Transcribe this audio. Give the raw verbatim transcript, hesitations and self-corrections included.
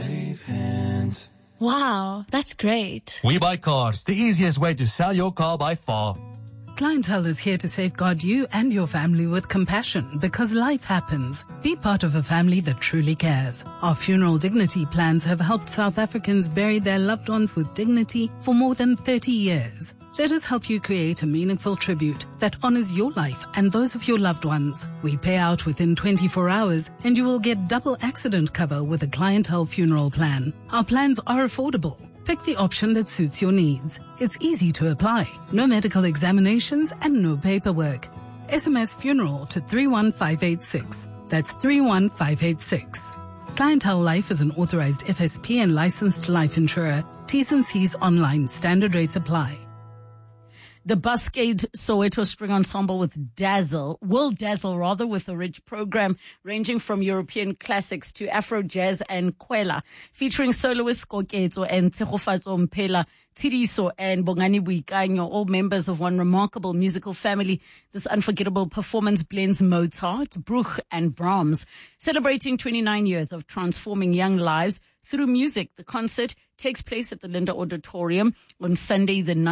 Wow, that's great. We Buy Cars, the easiest way to sell your car by far. Clientele is here to safeguard you and your family with compassion because life happens. Be part of a family that truly cares. Our funeral dignity plans have helped South Africans bury their loved ones with dignity for more than thirty years. Let us help you create a meaningful tribute that honors your life and those of your loved ones. We pay out within twenty-four hours and you will get double accident cover with a Clientele funeral plan. Our plans are affordable. Pick the option that suits your needs. It's easy to apply. No medical examinations and no paperwork. S M S funeral to three one five eight six. That's three one five eight six. Clientele Life is an authorized F S P and licensed life insurer. T's and C's online. Standard rates apply. The Buscade Soweto String Ensemble with Dazzle, will dazzle rather with a rich program ranging from European classics to Afro jazz and Kwela, featuring soloists Koketso and Tshegofatso Mphela, Tiriso and Bongani Buikanyo, all members of one remarkable musical family. This unforgettable performance blends Mozart, Bruch and Brahms, celebrating twenty-nine years of transforming young lives through music. The concert takes place at the Linda Auditorium on Sunday the ninth